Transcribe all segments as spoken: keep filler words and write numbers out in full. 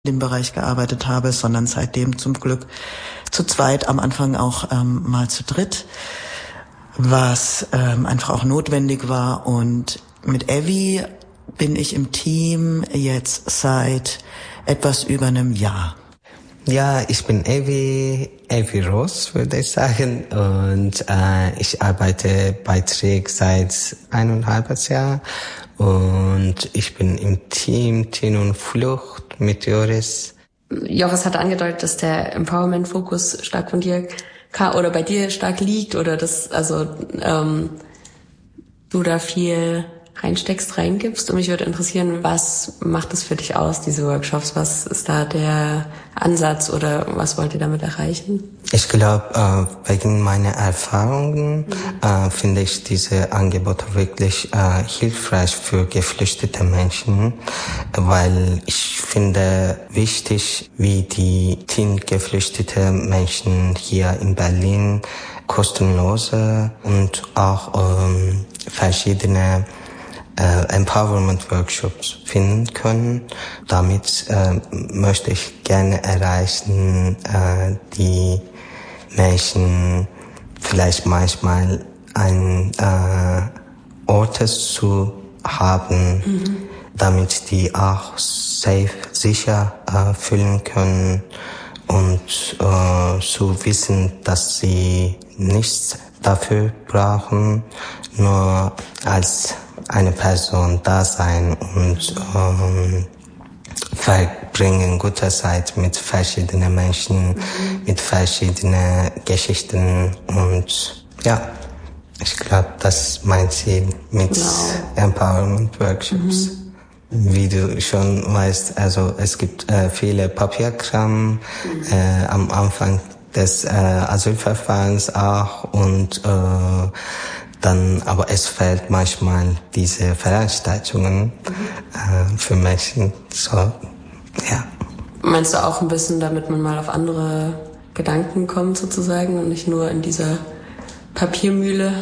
in dem Bereich gearbeitet habe, sondern seitdem zum Glück zu zweit, am Anfang auch ähm, mal zu dritt, was ähm, einfach auch notwendig war. Und mit Evie bin ich im Team jetzt seit etwas über einem Jahr. Ja, ich bin Evie, Evie Ross, würde ich sagen. Und äh, ich arbeite bei Träg seit eineinhalb Jahren. Und ich bin im Team Teen und Flucht mit Joris. Joris hatte angedeutet, dass der Empowerment-Fokus stark von dir oder bei dir stark liegt oder dass also ähm, du da viel reinsteckst, reingibst. Und mich würde interessieren, was macht es für dich aus, diese Workshops? Was ist da der Ansatz oder was wollt ihr damit erreichen? Ich glaube, äh, wegen meiner Erfahrungen mhm. äh, finde ich diese Angebote wirklich äh, hilfreich für geflüchtete Menschen, weil ich finde wichtig, wie die Teen geflüchtete Menschen hier in Berlin kostenlose und auch ähm, verschiedene Äh, Empowerment-Workshops finden können. Damit äh, möchte ich gerne erreichen, äh, die Menschen vielleicht manchmal ein äh, Ortes zu haben, mhm. damit die auch safe, sicher äh, fühlen können und äh, zu wissen, dass sie nichts dafür brauchen, nur als eine Person da sein und ähm, verbringen gute Zeit mit verschiedenen Menschen, mhm. mit verschiedenen Geschichten und ja, ich glaube, das ist mein Ziel mit wow. Empowerment Workshops. Mhm. Wie du schon weißt, also es gibt äh, viele Papierkram mhm. äh, am Anfang des äh, Asylverfahrens auch und äh, dann, aber es fehlt manchmal diese Veranstaltungen mhm. äh, für Menschen. So, ja. Meinst du auch ein bisschen, damit man mal auf andere Gedanken kommt sozusagen und nicht nur in dieser Papiermühle?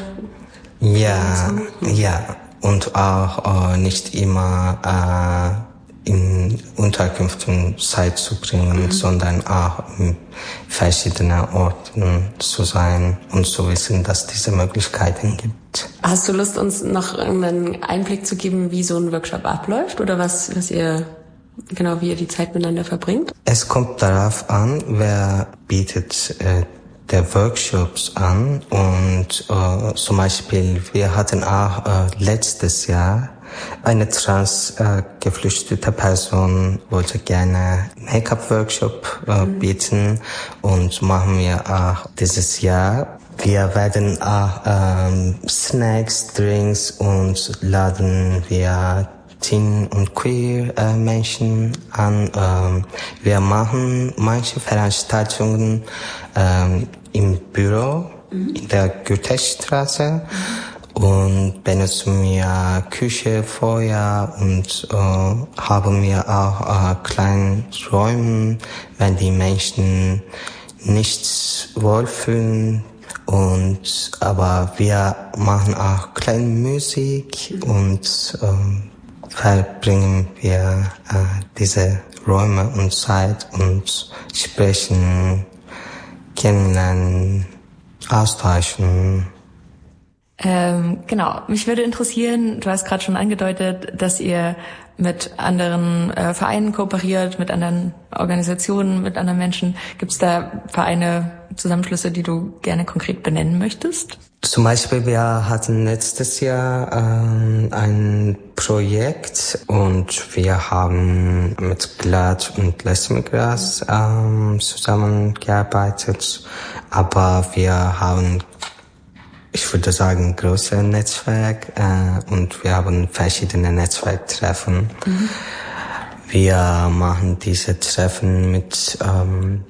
Ja, mhm. ja. Und auch äh, nicht immer äh, in Unterkünften Zeit zu bringen, mhm. sondern auch in verschiedenen Orten zu sein und zu wissen, dass es diese Möglichkeiten gibt. Hast du Lust, uns noch einen Einblick zu geben, wie so ein Workshop abläuft oder was, was ihr, genau, wie ihr die Zeit miteinander verbringt? Es kommt darauf an, wer bietet äh, der Workshops an und äh, zum Beispiel, wir hatten auch äh, letztes Jahr eine trans äh, geflüchtete Person wollte gerne Make-up-Workshop äh, mhm. bieten und machen wir auch dieses Jahr. Wir werden auch ähm, Snacks, Drinks und laden wir Teen und Queer äh, Menschen an. Ähm, wir machen manche Veranstaltungen ähm, im Büro mhm. in der Goethestraße. Mhm. Und benutzen wir Küche vorher und äh, haben wir auch äh, kleine Räume, wenn die Menschen nicht wohlfühlen. Und aber wir machen auch kleine Musik und äh, verbringen wir äh, diese Räume und Zeit und sprechen, kennenlernen, austauschen. Ähm, genau, mich würde interessieren, du hast gerade schon angedeutet, dass ihr mit anderen äh, Vereinen kooperiert, mit anderen Organisationen, mit anderen Menschen. Gibt es da Vereine, Zusammenschlüsse, die du gerne konkret benennen möchtest? Zum Beispiel, wir hatten letztes Jahr ähm, ein Projekt und wir haben mit Glad und Lesmigras ähm, zusammengearbeitet, aber wir haben, ich würde sagen, großes Netzwerk äh, und wir haben verschiedene Netzwerktreffen. Mhm. Wir machen diese Treffen mit ähm,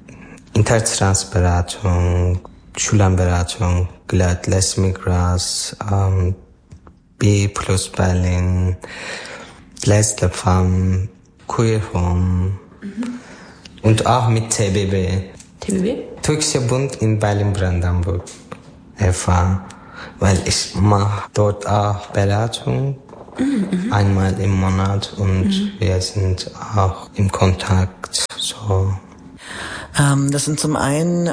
Intertransberatung, Schulenberatung, Glad, Lesmigras, ähm, B plus Berlin, Leslie Femme, Queer Home mhm. und auch mit T B B. T B B? Türkischer Bund in Berlin-Brandenburg. Erfahren, weil ich mache dort auch Beratung mhm. einmal im Monat und mhm. wir sind auch im Kontakt. So. Ähm, das sind zum einen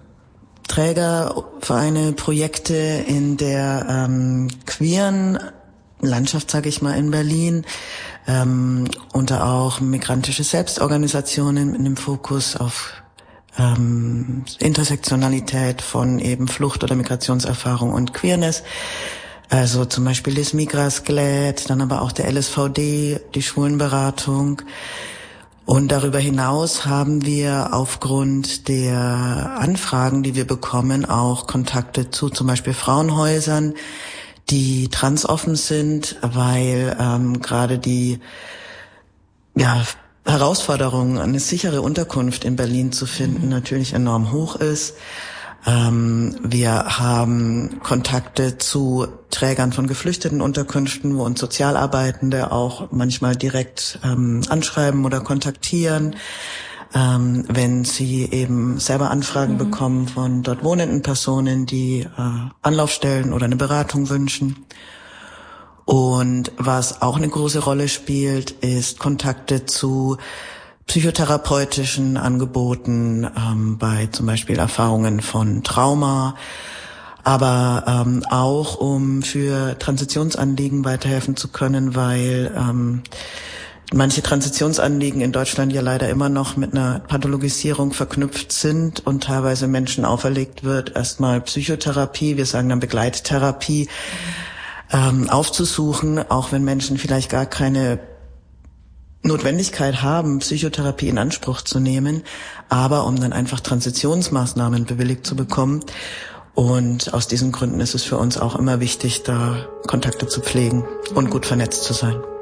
Trägervereine, Projekte in der ähm, queeren Landschaft, sage ich mal, in Berlin, ähm, unter auch migrantische Selbstorganisationen mit einem Fokus auf ähm, Intersektionalität von eben Flucht- oder Migrationserfahrung und Queerness. Also zum Beispiel Les Migras, G L A D, dann aber auch der L S V D, die Schwulenberatung. Und darüber hinaus haben wir aufgrund der Anfragen, die wir bekommen, auch Kontakte zu zum Beispiel Frauenhäusern, die transoffen sind, weil ähm, gerade die ja, Herausforderung, eine sichere Unterkunft in Berlin zu finden, natürlich enorm hoch ist. Ähm, wir haben Kontakte zu Trägern von Geflüchtetenunterkünften, wo uns Sozialarbeitende auch manchmal direkt ähm, anschreiben oder kontaktieren, ähm, wenn sie eben selber Anfragen mhm. bekommen von dort wohnenden Personen, die äh, Anlaufstellen oder eine Beratung wünschen. Und was auch eine große Rolle spielt, ist Kontakte zu psychotherapeutischen Angeboten, ähm, bei zum Beispiel Erfahrungen von Trauma, aber ähm, auch um für Transitionsanliegen weiterhelfen zu können, weil ähm, manche Transitionsanliegen in Deutschland ja leider immer noch mit einer Pathologisierung verknüpft sind und teilweise Menschen auferlegt wird, erstmal Psychotherapie, wir sagen dann Begleittherapie, ähm, aufzusuchen, auch wenn Menschen vielleicht gar keine Notwendigkeit haben, Psychotherapie in Anspruch zu nehmen, aber um dann einfach Transitionsmaßnahmen bewilligt zu bekommen. Und aus diesen Gründen ist es für uns auch immer wichtig, da Kontakte zu pflegen und gut vernetzt zu sein.